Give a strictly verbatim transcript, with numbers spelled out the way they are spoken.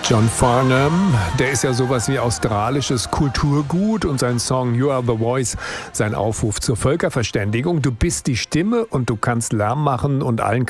John Farnham, der ist ja sowas wie australisches Kulturgut und sein Song You Are the Voice, sein Aufruf zur Völkerverständigung. Du bist die Stimme und du kannst Lärm machen und allen